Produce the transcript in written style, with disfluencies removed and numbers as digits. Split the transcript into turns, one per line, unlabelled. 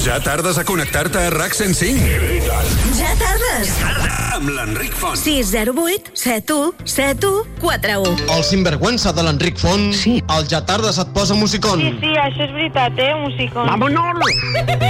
Ja tardes a connectar-te a RAC 105?
Ja tardes.
Amb l'Enric Font.
608 71 71 41.
El sinvergüenza de l'Enric Font. Sí. El ja tardes et posa musicón.
Sí, això és veritat, musicón.
¡Vámonos!